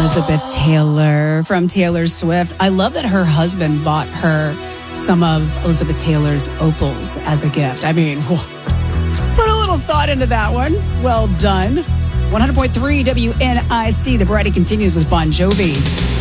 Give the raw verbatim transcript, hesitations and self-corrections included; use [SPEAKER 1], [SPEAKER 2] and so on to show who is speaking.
[SPEAKER 1] Elizabeth Taylor from Taylor Swift. I love that her husband bought her some of Elizabeth Taylor's opals as a gift. I mean, put a little thought into that one. Well done. one hundred point three W N I C. The variety continues with Bon Jovi.